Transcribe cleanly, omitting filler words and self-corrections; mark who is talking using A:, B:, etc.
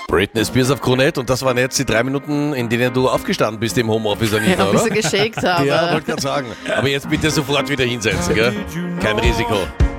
A: Britney Spears auf Krone und das waren jetzt die 3 Minuten, in denen du aufgestanden bist im Homeoffice, Anita,
B: Ein bisschen
A: oder?
B: geschakt habe.
A: Ja, wollte gerade sagen. Aber jetzt bitte sofort wieder hinsetzen, gell? Kein Risiko.